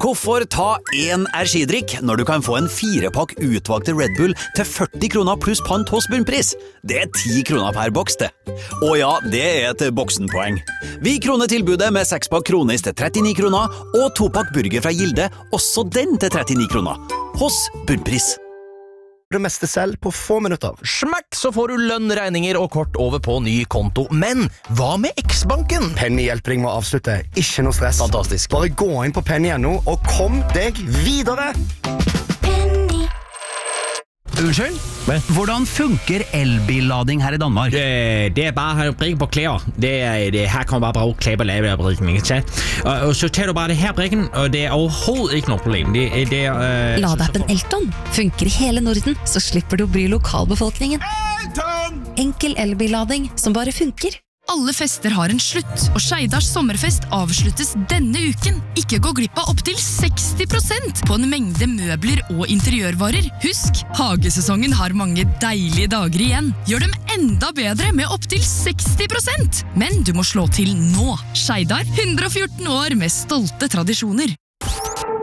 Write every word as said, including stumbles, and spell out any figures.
Hvorfor ta én energidrikk når du kan få en firepakk utvalgte Red Bull til førti kroner pluss pant hos Bunnpris? Det er ti kroner per boks, det. Og ja, det er et boksenpoeng. Vi kroner tilbudet med sekspakk kronis til trettini kroner, og topakk burger fra Gilde, også den til trettini kroner. Hos Bunnpris. Det meste selv på få minutter. Smakk, så får du lønn, regninger og kort over på ny konto. Men hva med X-banken? Penny hjelper deg med å avslutte. Ikke noe stress. Fantastisk. Bare gå inn på penny punktum no og kom deg videre. Unnskyld? Hvordan funker elbillading her i Danmark? Det, det er bare at brikke på klær. Det, det, her kan man bare bruge klær på lave af brikken, ikke sant? Og, og så tager du bare det her brikken, og det er overhovedet ikke noe problem. Det, det er, øh, Ladeappen Elton funker i hele Norden, så slipper du å bry lokalbefolkningen. Elton! Enkel elbillading som bare funker. Alle fester har en slutt, og Skeidars sommerfest avsluttes denne uken. Ikke gå glipp av opp til seksti prosent på en mengde møbler og interiørvarer. Husk, hagesesongen har mange deilige dager igjen. Gjør dem enda bedre med opp til seksti prosent. Men du må slå til nå. Skeidar, hundre og fjorten år med stolte tradisjoner.